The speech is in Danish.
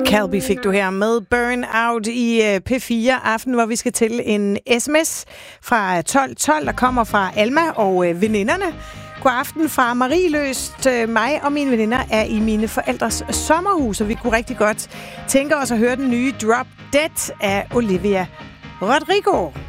Calby fik du her med Burn Out i P4 Aften, hvor vi skal til en sms fra 1212, der kommer fra Alma og veninderne. God aften fra Marie Løst. Mig og mine veninder er i mine forældres sommerhus, og vi kunne rigtig godt tænke os at høre den nye Drop Dead af Olivia Rodrigo.